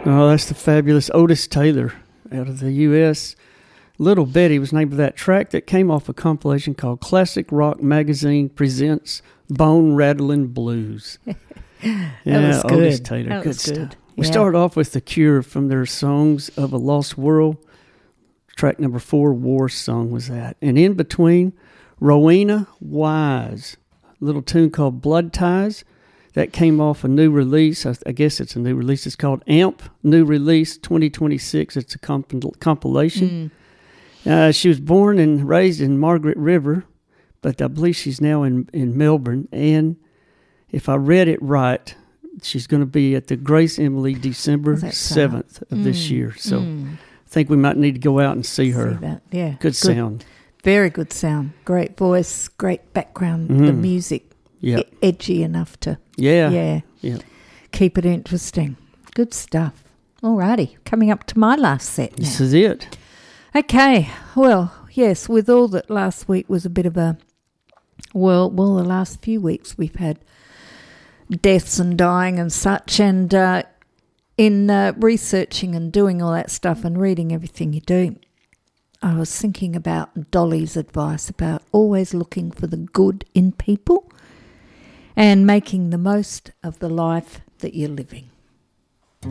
Oh, that's the fabulous Otis Taylor out of the U.S. Little Betty was named of that track that came off a compilation called Classic Rock Magazine Presents Bone Rattling Blues. That was good. Otis Taylor, that good was stuff. good. We Yeah. started off with The Cure from their Songs of a Lost World. Track number 4, War Song, was that. And in between, Rowena Wise, a little tune called Blood Ties. That came off a new release. I guess it's a new release. It's called AMP, new release 2026. It's a compilation. She was born and raised in Margaret River, but I believe she's now in Melbourne. And if I read it right, she's going to be at the Grace Emily December 7th of this year. So I think we might need to go out and see her. See that. Yeah. Good sound. Very good sound. Great voice, great background. The music, edgy enough to Yeah. keep it interesting. Good stuff. Alrighty, coming up to my last set now. This is it. Okay, well, yes, with all that last week was a bit of a, well, the last few weeks we've had deaths and dying and such, and in researching and doing all that stuff and reading everything you do, I was thinking about Dolly's advice about always looking for the good in people and making the most of the life that you're living.